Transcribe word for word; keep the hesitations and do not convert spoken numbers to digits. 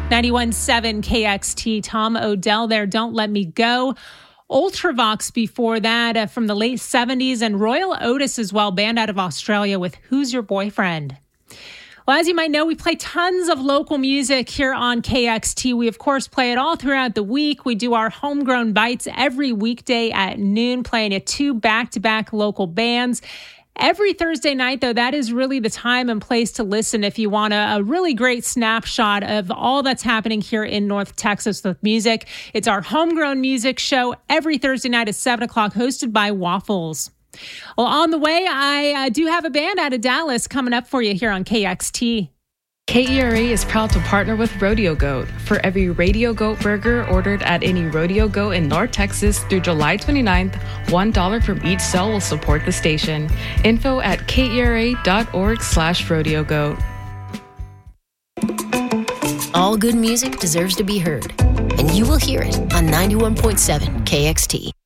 ninety-one point seven K X T, Tom Odell there, Don't Let Me Go. Ultravox before that uh, from the late seventies, and Royal Otis as well, band out of Australia with Who's Your Boyfriend? Well, as you might know, we play tons of local music here on K X T. We, of course, play it all throughout the week. We do our Homegrown Bites every weekday at noon, playing at two back-to-back local bands. Every Thursday night, though, that is really the time and place to listen if you want a, a really great snapshot of all that's happening here in North Texas with music. It's our Homegrown Music Show every Thursday night at seven o'clock, hosted by Waffles. Well, on the way, I uh, do have a band out of Dallas coming up for you here on K X T. K E R A is proud to partner with Rodeo Goat. For every Radio Goat burger ordered at any Rodeo Goat in North Texas through July twenty-ninth, one dollar from each sale will support the station. Info at kera.org slash Rodeo Goat. All good music deserves to be heard, and you will hear it on ninety-one point seven K X T.